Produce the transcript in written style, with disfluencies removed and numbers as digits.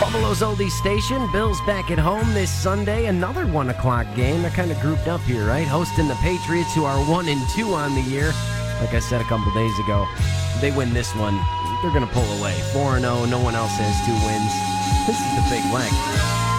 Buffalo's Oldie Station. Bills back at home this Sunday. Another 1 o'clock game. They're kind of grouped up here, right? Hosting the Patriots, who are 1-2 on the year. Like I said a couple days ago, if they win this one, they're going to pull away. 4-0, no one else has 2 wins. This is the big leg.